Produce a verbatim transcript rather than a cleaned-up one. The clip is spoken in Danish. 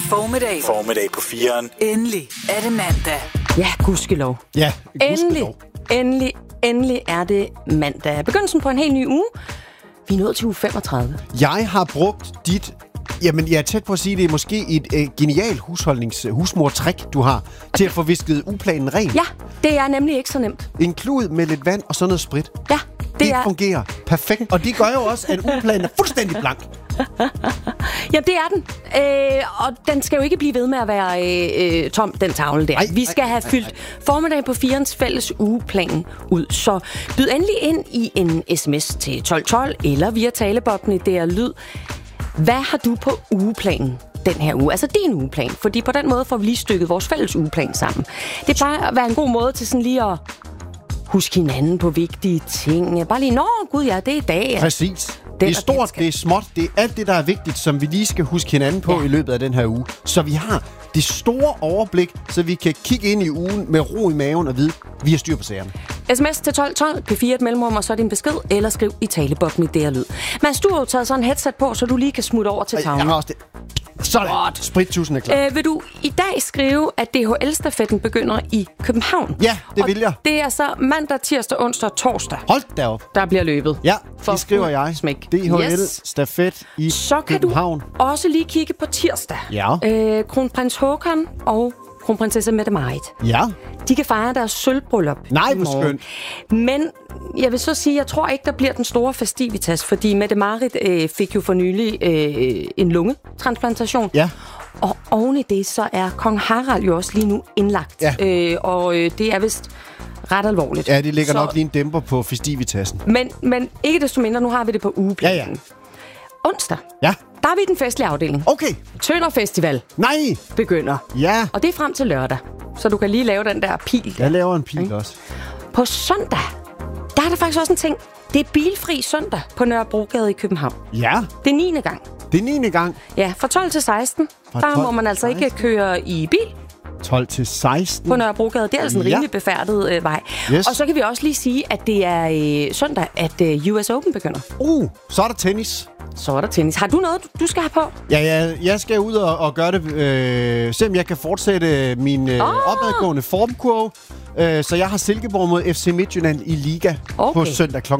Formiddag. Formiddag på firen. Endelig er det mandag. Ja, gudskelov. Ja, Endelig, gudskelov. endelig, endelig er det mandag. Begyndelsen på en helt ny uge. Vi er nået til uge femogtredive. Jeg har brugt dit... Jamen, jeg er tæt på at sige, at det er måske et øh, genialt husholdnings husmortrik, du har, til at få visket uplanen ren. Ja, det er nemlig ikke så nemt. En klud med lidt vand og så noget sprit. Ja, det, Det er... fungerer perfekt. Og det gør jo også, at uplanen er fuldstændig blank. Ja, det er den. Øh, og den skal jo ikke blive ved med at være øh, øh, tom, den tavle der. Ej, Vi skal ej, have ej, fyldt ej. formiddag på firens fælles ugeplan ud. Så byd endelig ind i en sms til tolv tolv eller via talebobben i D R Lyd. Hvad har du på ugeplanen den her uge? Altså din ugeplan. Fordi på den måde får vi lige stykket vores fælles ugeplan sammen. Det plejer at være en god måde til sådan lige at huske hinanden på vigtige ting. Bare lige, nå gud ja, det er i dag. Præcis. Den Det er og stort, den skal- det er småt, det er alt det, der er vigtigt, som vi lige skal huske hinanden på Ja. i løbet af den her uge. Så vi har det store overblik, så vi kan kigge ind i ugen med ro i maven og vide, at vi har styr på sagerne. sms til tolv tolv, P fire et mellemrum, og så din besked, eller skriv i talebobben i D R Lyd. Mads, du har jo taget sådan en headset på, så du lige kan smutte over til Jeg tavlen. har også det. Sådan. Sprittusen er klar. Øh, vil du i dag skrive, at D H L-stafetten begynder i København? Ja, det og vil jeg. Det er så mandag, tirsdag, onsdag og torsdag, Hold da op. der bliver løbet. Ja, For det skriver fuld jeg. smæk. D H L Yes. stafet i Så kan København. du også lige kigge på tirsdag. Ja. Øh, kronprins Håkon og kronprinsesse Mette-Marit. Ja. De kan fejre deres sølvbryllup. Nej, i hvor morgen. skønt. Men jeg vil så sige, jeg tror ikke, der bliver den store festivitas, fordi Mette-Marit øh, fik jo for nylig øh, en lungetransplantation. Ja. Og oven i det, så er kong Harald jo også lige nu indlagt. Ja. Øh, og øh, det er vist ret alvorligt. Ja, det ligger så, nok lige en dæmper på festivitassen. Men, men ikke desto mindre, nu har vi det på ugeplanen. Ja, ja. Onsdag, Ja. der er vi i den festlige afdeling. Okay. Tønder Festival Nej. begynder. Ja. Og det er frem til lørdag. Så du kan lige lave den der pil. Jeg laver en pil også. På søndag, der er der faktisk også en ting. Det er bilfri søndag på Nørrebrogade i København. Ja. Det er niende gang. Det er niende gang. Ja, fra tolv til seksten. Fra Der tolv må man til altså ikke seksten. køre i bil tolv til seksten. på Nørrebrogade. Det er altså en Ja. rimelig befærdet øh, vej. Yes. Og så kan vi også lige sige, at det er øh, søndag, at øh, U S Open begynder. Uh, så er der tennis. Så er der tennis. Har du noget, du, du skal have på? Ja, ja, jeg skal ud og, og gøre det, øh, se om jeg kan fortsætte min øh, Ah. opadgående formkurve. Øh, så jeg har Silkeborg mod F C Midtjylland i Liga Okay. på søndag kl.